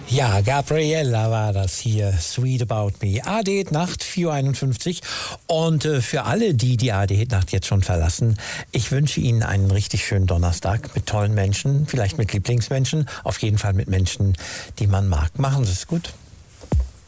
Ja, Gabriella war das hier, Sweet About Me. AD Hit Nacht, 4:51. Und für alle, die die AD Hit Nacht jetzt schon verlassen, ich wünsche Ihnen einen richtig schönen Donnerstag mit tollen Menschen, vielleicht mit Lieblingsmenschen, auf jeden Fall mit Menschen, die man mag. Machen Sie es gut.